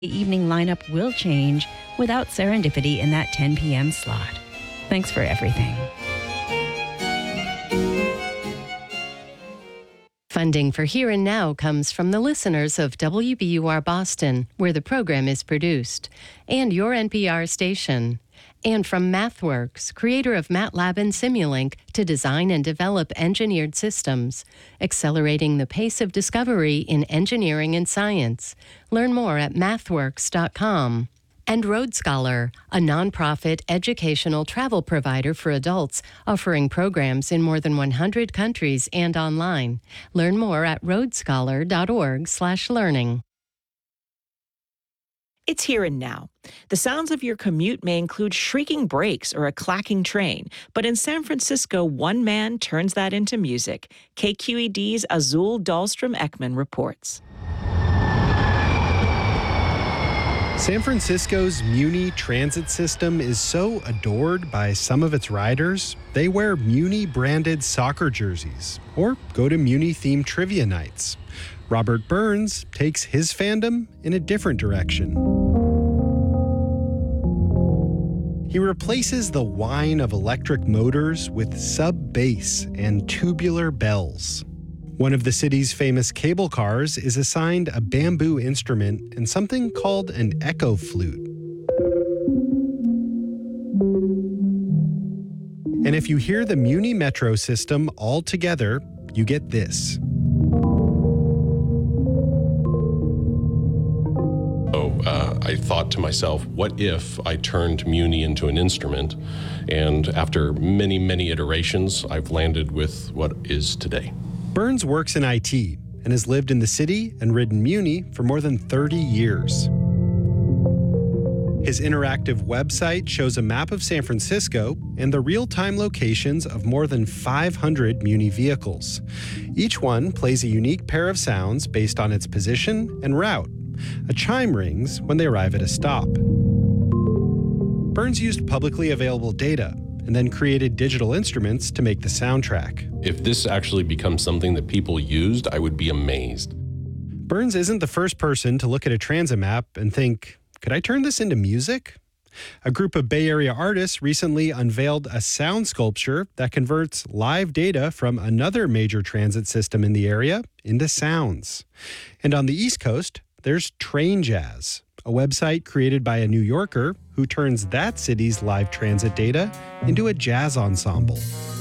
The evening lineup will change without serendipity in that 10 p.m. slot. Thanks for everything. Funding for Here and Now comes from the listeners of WBUR Boston, where the program is produced, and your NPR station. And from MathWorks, creator of MATLAB and Simulink, to design and develop engineered systems, accelerating the pace of discovery in engineering and science. Learn more at mathworks.com. And Road Scholar, a nonprofit educational travel provider for adults, offering programs in more than 100 countries and online. Learn more at roadscholar.org/learning. It's Here and Now. The sounds of your commute may include shrieking brakes or a clacking train, but in San Francisco, one man turns that into music. KQED's Azul Dahlstrom-Ekman reports. San Francisco's Muni transit system is so adored by some of its riders, they wear Muni-branded soccer jerseys or go to Muni-themed trivia nights. Robert Burns takes his fandom in a different direction. He replaces the whine of electric motors with sub-bass and tubular bells. One of the city's famous cable cars is assigned a bamboo instrument and something called an echo flute. And if you hear the Muni Metro system all together, you get this. I thought to myself, what if I turned Muni into an instrument? And after many, many iterations, I've landed with what is today. Burns works in IT and has lived in the city and ridden Muni for more than 30 years. His interactive website shows a map of San Francisco and the real-time locations of more than 500 Muni vehicles. Each one plays a unique pair of sounds based on its position and route. A chime rings when they arrive at a stop. Burns used publicly available data and then created digital instruments to make the soundtrack. If this actually becomes something that people used, I would be amazed. Burns isn't the first person to look at a transit map and think, could I turn this into music? A group of Bay Area artists recently unveiled a sound sculpture that converts live data from another major transit system in the area into sounds. And on the East Coast, there's Train Jazz, a website created by a New Yorker who turns that city's live transit data into a jazz ensemble.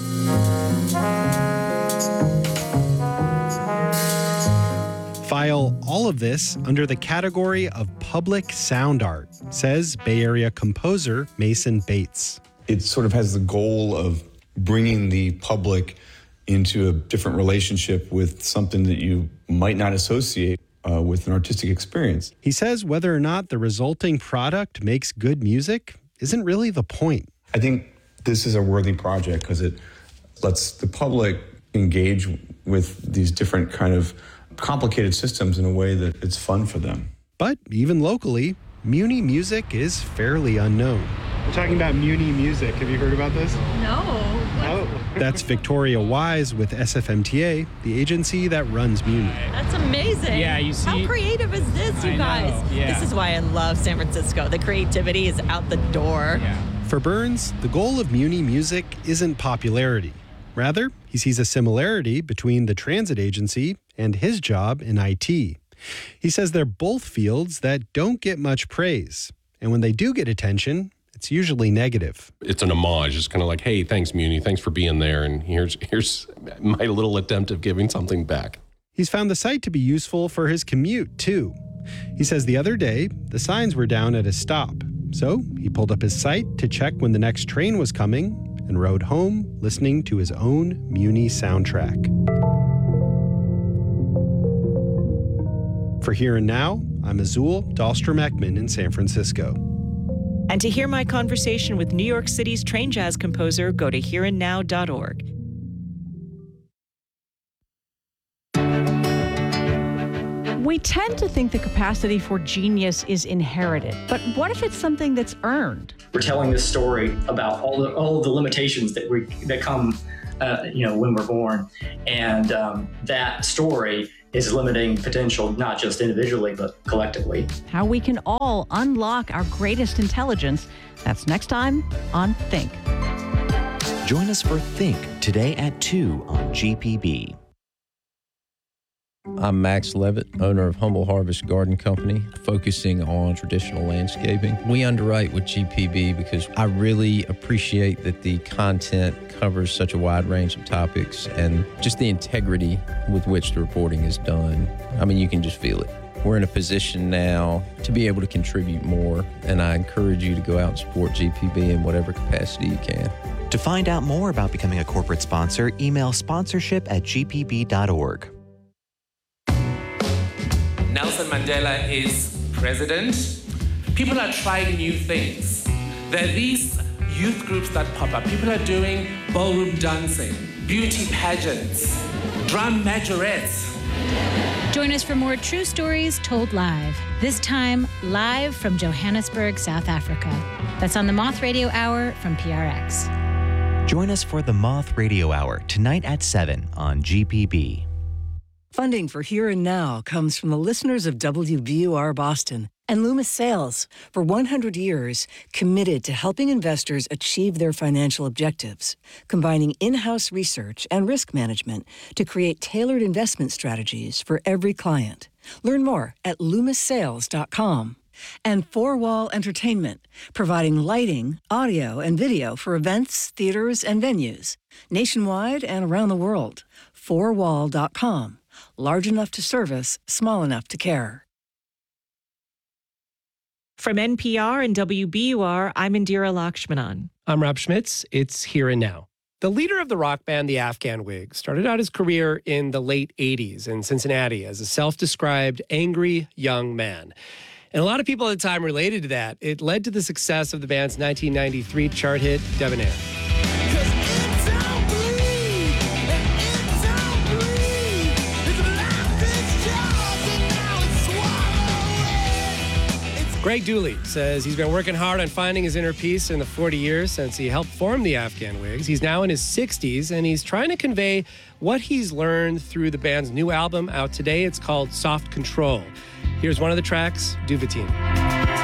File all of this under the category of public sound art, says Bay Area composer Mason Bates. It sort of has the goal of bringing the public into a different relationship with something that you might not associate with an artistic experience. He says whether or not the resulting product makes good music isn't really the point. I think this is a worthy project because it lets the public engage with these different kind of complicated systems in a way that it's fun for them. But even locally, Muni music is fairly unknown. We're talking about Muni music. Have you heard about this? No. That's Victoria Wise with SFMTA, the agency that runs Muni. That's amazing. Yeah, you see. How creative is this, you guys? Yeah. This is why I love San Francisco. The creativity is out the door. Yeah. For Burns, the goal of Muni music isn't popularity. Rather, he sees a similarity between the transit agency and his job in IT. He says they're both fields that don't get much praise. And when they do get attention, it's usually negative. It's an homage. It's kind of like, hey, thanks, Muni. Thanks for being there. And here's my little attempt of giving something back. He's found the site to be useful for his commute, too. He says the other day, the signs were down at his stop. So he pulled up his site to check when the next train was coming and rode home listening to his own Muni soundtrack. For Here and Now, I'm Azul Dahlstrom-Ekman in San Francisco. And to hear my conversation with New York City's Train Jazz composer, go to hereandnow.org. We tend to think the capacity for genius is inherited, but what if it's something that's earned? We're telling this story about all the limitations that come, when we're born, and that story is limiting potential, not just individually, but collectively. How we can all unlock our greatest intelligence. That's next time on Think. Join us for Think today at 2 on GPB. I'm Max Levitt, owner of Humble Harvest Garden Company, focusing on traditional landscaping. We underwrite with GPB because I really appreciate that the content covers such a wide range of topics and just the integrity with which the reporting is done. I mean, you can just feel it. We're in a position now to be able to contribute more, and I encourage you to go out and support GPB in whatever capacity you can. To find out more about becoming a corporate sponsor, email sponsorship@gpb.org. Nelson Mandela is president. People are trying new things. There are these youth groups that pop up. People are doing ballroom dancing, beauty pageants, drum majorettes. Join us for more true stories told live. This time, live from Johannesburg, South Africa. That's on the Moth Radio Hour from PRX. Join us for the Moth Radio Hour tonight at 7 on GPB. Funding for Here and Now comes from the listeners of WBUR Boston and Loomis Sales, for 100 years, committed to helping investors achieve their financial objectives, combining in-house research and risk management to create tailored investment strategies for every client. Learn more at loomissales.com. And Four Wall Entertainment, providing lighting, audio, and video for events, theaters, and venues, nationwide and around the world. fourwall.com. Large enough to service, small enough to care. From NPR and WBUR, I'm Indira Lakshmanan. I'm Rob Schmitz. It's Here and Now. The leader of the rock band, the Afghan Whigs, started out his career in the late 80s in Cincinnati as a self-described angry young man. And a lot of people at the time related to that. It led to the success of the band's 1993 chart hit, Debonair. Greg Dooley says he's been working hard on finding his inner peace in the 40 years since he helped form the Afghan Whigs. He's now in his 60s, and he's trying to convey what he's learned through the band's new album out today. It's called Soft Control. Here's one of the tracks, Duvetine.